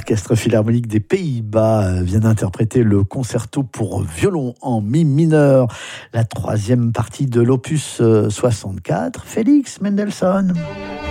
L'Orchestre Philharmonique des Pays-Bas vient d'interpréter le concerto pour violon en mi mineur, la troisième partie de l'opus 64, Félix Mendelssohn.